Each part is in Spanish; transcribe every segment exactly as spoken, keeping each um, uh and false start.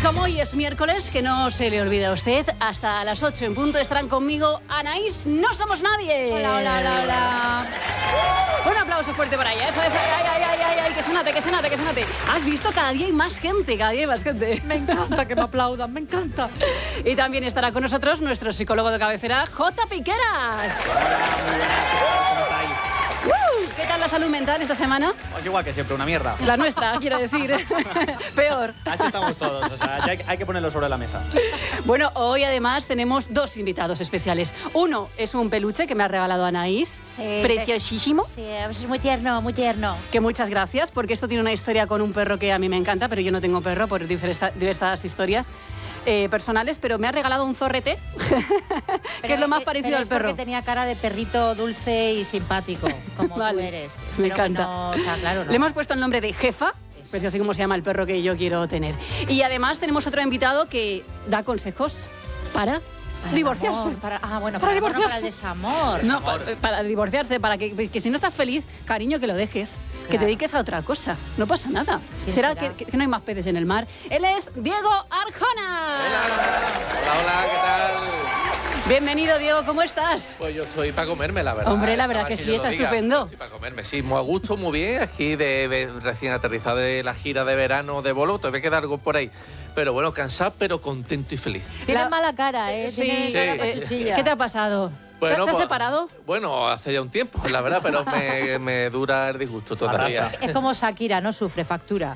Como hoy es miércoles, que no se le olvide a usted, hasta las ocho en punto estarán conmigo Anaís No Somos Nadie. Hola, hola, hola, hola. Un aplauso fuerte para ella, eso es, ay, ay, ay, ay, ay, que se note, que se note, que se note. Has visto, cada día hay más gente, cada día hay más gente. Me encanta que me aplaudan, me encanta. Y también estará con nosotros nuestro psicólogo de cabecera, J. Piqueras. Hola, muy buenas, ¿cómo estáis? Uh, ¿Qué tal la salud mental esta semana? Pues igual que siempre, una mierda. La nuestra, quiero decir. Peor. Así estamos todos, o sea, ya hay, hay que ponerlo sobre la mesa. Bueno, hoy además tenemos dos invitados especiales. Uno es un peluche que me ha regalado Anaís, Sí, preciosísimo. Sí, es muy tierno, muy tierno. Que muchas gracias, porque esto tiene una historia con un perro que a mí me encanta, pero yo no tengo perro por diversa, diversas historias eh, personales, pero me ha regalado un zorrete, que es lo más parecido al perro. Porque tenía cara de perrito dulce y simpático, como Vale, tú eres. me Espero encanta. que no, o sea, claro, no. Le hemos puesto el nombre de Jefa, pues así como se llama el perro que yo quiero tener. Y además tenemos otro invitado que da consejos para... Para el divorciarse. amor, para, ah, bueno, Para para, el amor, no, para el divorciarse. desamor. No, para, para divorciarse, para que, que si no estás feliz, cariño, que lo dejes, que Claro. te dediques a otra cosa. No pasa nada. ¿Quién Será, será? Que, que no hay más peces en el mar. Él es Diego Arjona. Hola, hola, ¿qué tal? Bienvenido, Diego, ¿cómo estás? Pues yo estoy para comerme, la verdad. Hombre, la verdad Nada que sí, yo está lo diga, estupendo. Estoy para comerme, sí, muy a gusto, muy bien. Aquí de, de- recién aterrizado de la gira de verano de Bolo, todavía queda algo por ahí. Pero bueno, cansado, pero contento y feliz. Tienes La- mala cara, ¿eh? Sí, Tienes cara Sí. pachuchilla. ¿Qué te ha pasado? Bueno, ¿Te, te has pues- separado? Bueno, hace ya un tiempo, la verdad, pero me, me dura el disgusto todavía. Arrastra. Es como Shakira, no sufre, factura.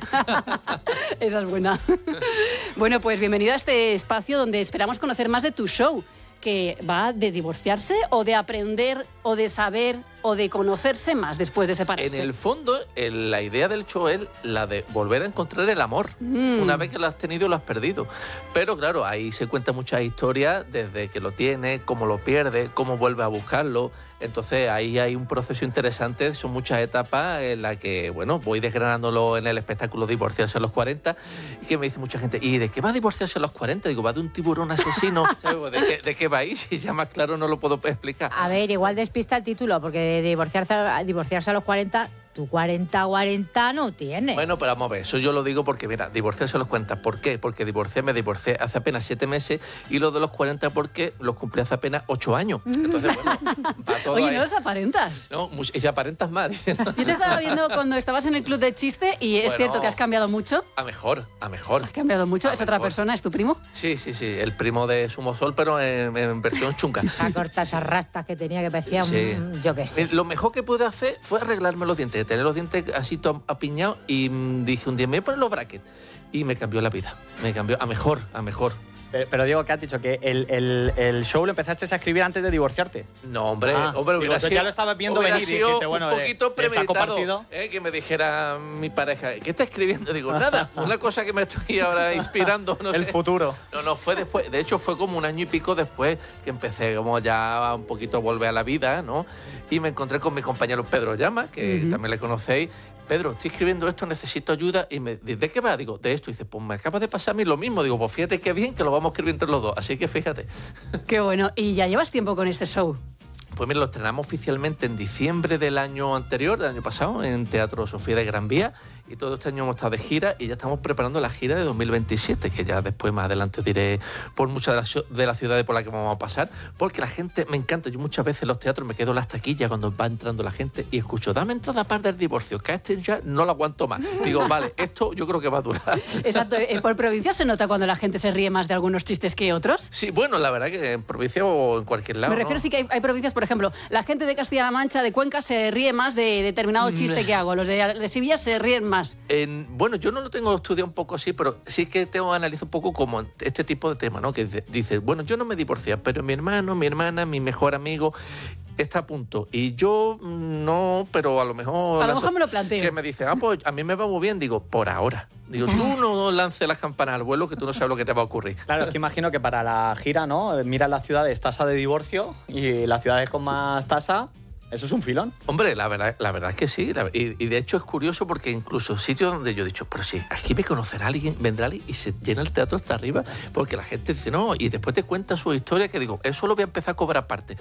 Esa es buena. Bueno, pues bienvenido a este espacio donde esperamos conocer más de tu show, que va de divorciarse o de aprender o de saber o de conocerse más después de separarse. En el fondo, el- la idea del show es la de volver a encontrar el amor. Mm. Una vez que lo has tenido, lo has perdido. Pero claro, ahí se cuentan muchas historias desde que lo tiene, cómo lo pierde, cómo vuelve a buscarlo. Entonces ahí hay un proceso interesante, son muchas etapas en las que, bueno, voy desgranándolo en el espectáculo Divorciarse a los cuarenta, y que me dice mucha gente, ¿y de qué va a divorciarse a los cuarenta? Digo, va de un tiburón asesino. ¿Sabes? ¿De qué, de qué va ahí? Si ya más claro no lo puedo explicar. A ver, igual despista el título, porque de divorciarse, a- divorciarse a los cuarenta, tú cuarenta, cuarenta no tienes. Bueno, pero vamos a ver, eso yo lo digo porque, mira, divorciarse a los cuarenta. ¿Por qué? Porque divorcié, me divorcié hace apenas siete meses, y lo de los cuarenta porque los cumplí hace apenas ocho años. Entonces, bueno, va todo Oye, ahí. no los aparentas. No, much- y si aparentas más. Yo te estaba viendo cuando estabas en el club de chiste y es Bueno. cierto que has cambiado mucho. A mejor, a mejor. Has cambiado mucho. A ¿Es otra mejor. persona? ¿Es tu primo? Sí, sí, sí, el primo de Sumo Sol, pero en, en versión chunga. A cortar esas rastas que tenía, que parecía, Sí. un- yo qué sé. Mira, lo mejor que pude hacer fue arreglarme los dientes, tener los dientes así to- apiñados, y mm, dije un día, me voy a poner los brackets. Y me cambió la vida, me cambió a mejor, a mejor. Pero, pero Diego, ¿qué has dicho? ¿Que el, el, el show lo empezaste a escribir antes de divorciarte? No, hombre, Ah, hombre, digo, hubiera tú sido, ya lo estabas viendo hubiera venir y sido dijiste, bueno, un de- poquito de saco premeditado, partido. eh, que me dijera mi pareja, ¿qué está escribiendo? Digo, nada, una cosa que me estoy ahora inspirando, no El sé. futuro. No, no, fue después, de hecho fue como un año y pico después que empecé como ya un poquito a volver a la vida, ¿no? Y me encontré con mi compañero Pedro Llama, que Ujú. también le conocéis. Pedro, estoy escribiendo esto, necesito ayuda. Y me dice, ¿de qué va? Digo, de esto. Y dice, pues me acaba de pasar a mí lo mismo. Digo, pues fíjate qué bien que lo vamos a escribir entre los dos. Así que fíjate. Qué bueno. ¿Y ya llevas tiempo con este show? Pues mira, lo estrenamos oficialmente en diciembre del año anterior, del año pasado, en Teatro Sofía de Gran Vía. Y todo este año hemos estado de gira y ya estamos preparando la gira de dos mil veintisiete, que ya después más adelante diré por muchas de las, ciu- de las ciudades por las que vamos a pasar, porque la gente me encanta. Yo muchas veces en los teatros me quedo en las taquillas cuando va entrando la gente y escucho, dame entrada para del divorcio, que a este ya no lo aguanto más. Digo, vale, esto yo creo que va a durar. Exacto. Eh, ¿Por provincia se nota cuando la gente se ríe más de algunos chistes que otros? Sí, bueno, la verdad que en provincia o en cualquier lado. Me refiero ¿no? sí que hay, hay provincias, por ejemplo, la gente de Castilla-La Mancha, de Cuenca, se ríe más de determinado chiste que hago. Los de, de Sevilla se ríen más. En- bueno, yo no lo tengo estudiado un poco así, pero sí que tengo analizado un poco como este tipo de tema, ¿no? Que dice- dices, bueno, yo no me divorcié, pero mi hermano, mi hermana, mi mejor amigo está a punto. Y yo mm, no, pero a lo mejor... A lo la mejor so- me lo planteo. Que me dice, ah, pues a mí me va muy bien. Digo, por ahora. Digo, tú no lances las campanas al vuelo, que tú no sabes lo que te va a ocurrir. Claro, es que imagino que para la gira, ¿no? Mira las ciudades tasa de divorcio y las ciudades con más tasa, eso es un filón. Hombre, la verdad, la verdad es que sí. la- y, y de hecho es curioso porque incluso sitios donde yo he dicho, pero sí, aquí me conocerá alguien, vendrá alguien, y se llena el teatro hasta arriba, porque la gente dice, no, y después te cuenta su historia, que digo, eso lo voy a empezar a cobrar aparte.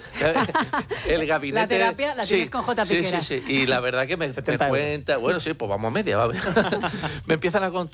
El gabinete... La terapia la tienes con J. Sí, sí, Piqueras. sí. Y la verdad que me, me setenta euros. cuenta, bueno, sí, pues vamos a media, va. Me empiezan a contar